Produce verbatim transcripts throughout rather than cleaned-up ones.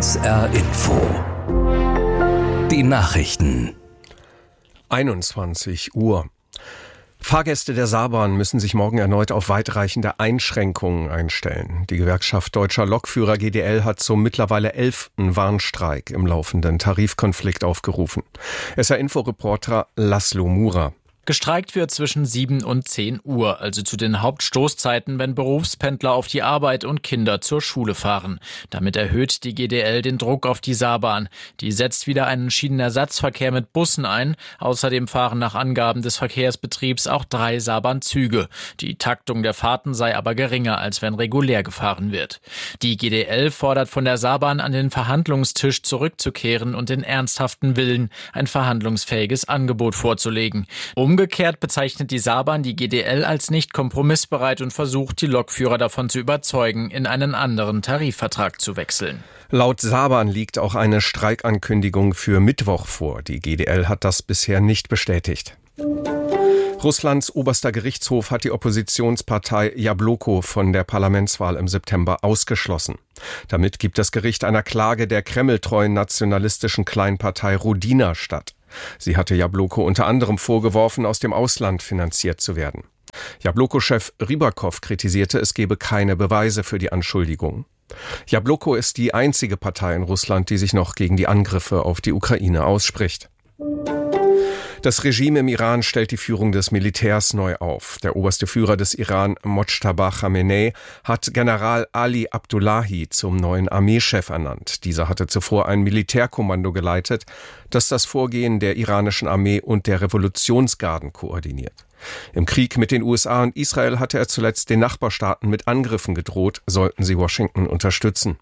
S R Info. Die Nachrichten. einundzwanzig Uhr. Fahrgäste der Saarbahn müssen sich morgen erneut auf weitreichende Einschränkungen einstellen. Die Gewerkschaft Deutscher Lokführer G D L hat zum mittlerweile elften Warnstreik im laufenden Tarifkonflikt aufgerufen. S R-Info-Reporter Laszlo Mura. Gestreikt wird zwischen sieben und zehn Uhr, also zu den Hauptstoßzeiten, wenn Berufspendler auf die Arbeit und Kinder zur Schule fahren. Damit erhöht die G D L den Druck auf die Saarbahn. Die setzt wieder einen Schienenersatzverkehr mit Bussen ein. Außerdem fahren nach Angaben des Verkehrsbetriebs auch drei Saarbahn-Züge. Die Taktung der Fahrten sei aber geringer, als wenn regulär gefahren wird. Die G D L fordert von der Saarbahn, an den Verhandlungstisch zurückzukehren und den ernsthaften Willen, ein verhandlungsfähiges Angebot vorzulegen. Umgekehrt bezeichnet die Saarbahn die G D L als nicht kompromissbereit und versucht, die Lokführer davon zu überzeugen, in einen anderen Tarifvertrag zu wechseln. Laut Saarbahn liegt auch eine Streikankündigung für Mittwoch vor. Die G D L hat das bisher nicht bestätigt. Russlands oberster Gerichtshof hat die Oppositionspartei Jabloko von der Parlamentswahl im September ausgeschlossen. Damit gibt das Gericht einer Klage der kremltreuen nationalistischen Kleinpartei Rodina statt. Sie hatte Jabloko unter anderem vorgeworfen, aus dem Ausland finanziert zu werden. Jabloko-Chef Rybakow kritisierte, es gebe keine Beweise für die Anschuldigung. Jabloko ist die einzige Partei in Russland, die sich noch gegen die Angriffe auf die Ukraine ausspricht. Das Regime im Iran stellt die Führung des Militärs neu auf. Der oberste Führer des Iran, Mojtaba Khamenei, hat General Ali Abdullahi zum neuen Armeechef ernannt. Dieser hatte zuvor ein Militärkommando geleitet, das das Vorgehen der iranischen Armee und der Revolutionsgarden koordiniert. Im Krieg mit den U S A und Israel hatte er zuletzt den Nachbarstaaten mit Angriffen gedroht, sollten sie Washington unterstützen.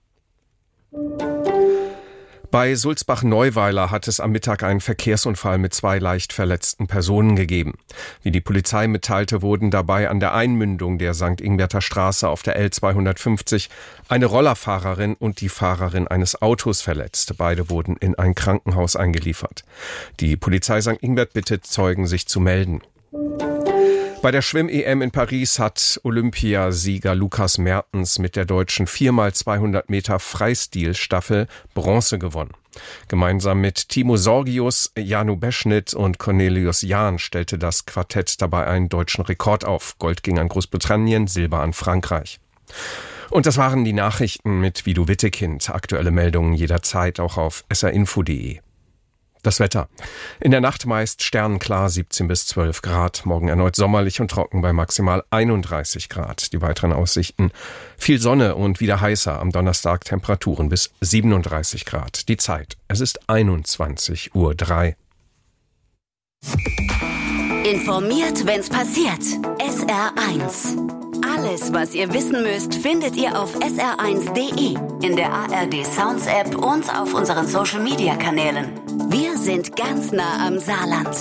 Bei Sulzbach-Neuweiler hat es am Mittag einen Verkehrsunfall mit zwei leicht verletzten Personen gegeben. Wie die Polizei mitteilte, wurden dabei an der Einmündung der Sankt Ingbärter Straße auf der L zweihundertfünfzig eine Rollerfahrerin und die Fahrerin eines Autos verletzt. Beide wurden in ein Krankenhaus eingeliefert. Die Polizei Sankt Ingbert bittet Zeugen, sich zu melden. Bei der Schwimm-E M in Paris hat Olympiasieger Lukas Mertens mit der deutschen vier mal zweihundert Meter Freistilstaffel Bronze gewonnen. Gemeinsam mit Timo Sorgius, Janu Beschnitt und Cornelius Jahn stellte das Quartett dabei einen deutschen Rekord auf. Gold ging an Großbritannien, Silber an Frankreich. Und das waren die Nachrichten mit Vido Wittekind. Aktuelle Meldungen jederzeit auch auf s r info punkt d e. Das Wetter. In der Nacht meist sternenklar siebzehn bis zwölf Grad. Morgen erneut sommerlich und trocken bei maximal einunddreißig Grad. Die weiteren Aussichten: viel Sonne und wieder heißer. Am Donnerstag Temperaturen bis siebenunddreißig Grad. Die Zeit: es ist einundzwanzig Uhr drei. Informiert, wenn's passiert. S R eins. Alles, was ihr wissen müsst, findet ihr auf s r eins punkt d e, in der A R D Sounds App und auf unseren Social Media Kanälen. Wir sind ganz nah am Saarland.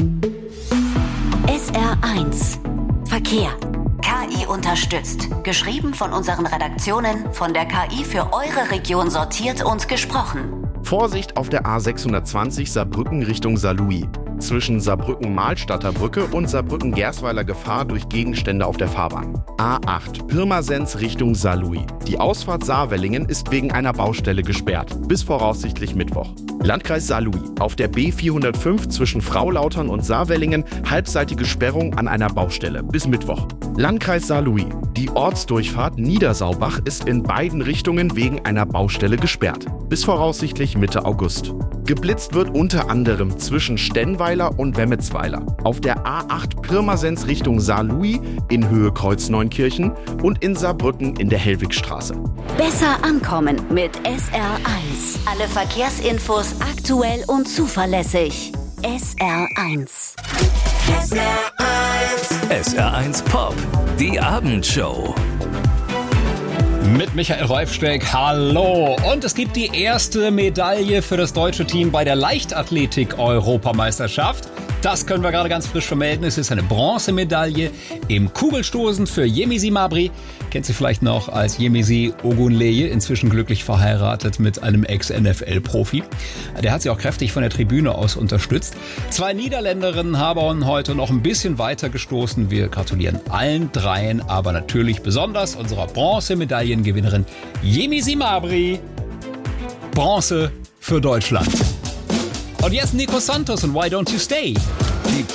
S R eins. Verkehr. K I unterstützt. Geschrieben von unseren Redaktionen, von der K I für eure Region sortiert und gesprochen. Vorsicht auf der A sechshundertzwanzig Saarbrücken Richtung Saarlouis. Zwischen Saarbrücken-Mahlstadter Brücke und Saarbrücken-Gersweiler Gefahr durch Gegenstände auf der Fahrbahn. A acht Pirmasens Richtung Saarlouis. Die Ausfahrt Saarwellingen ist wegen einer Baustelle gesperrt. Bis voraussichtlich Mittwoch. Landkreis Saarlouis. Auf der B vierhundertfünf zwischen Fraulautern und Saarwellingen halbseitige Sperrung an einer Baustelle. Bis Mittwoch. Landkreis Saarlouis. Die Ortsdurchfahrt Niedersaubach ist in beiden Richtungen wegen einer Baustelle gesperrt. Bis voraussichtlich Mitte August. Geblitzt wird unter anderem zwischen Stenweiler und Wemmetsweiler. Auf der A acht Pirmasens Richtung Saarlouis in Höhe Kreuz Neunkirchen und in Saarbrücken in der Hellwigstraße. Besser ankommen mit S R eins. Alle Verkehrsinfos aktuell und zuverlässig. S R eins. S R eins. S R eins Pop. Die Abendshow. Mit Michael Reufsteck, hallo! Und es gibt die erste Medaille für das deutsche Team bei der Leichtathletik-Europameisterschaft. Das können wir gerade ganz frisch vermelden. Es ist eine Bronzemedaille im Kugelstoßen für Yemisi Mabry. Kennt sie vielleicht noch als Yemisi Ogunleye, inzwischen glücklich verheiratet mit einem Ex-N F L-Profi. Der hat sie auch kräftig von der Tribüne aus unterstützt. Zwei Niederländerinnen haben heute noch ein bisschen weiter gestoßen. Wir gratulieren allen dreien, aber natürlich besonders unserer Bronzemedaillengewinnerin Yemisi Mabry. Bronze für Deutschland. Und jetzt Nico Santos und Why Don't You Stay? Die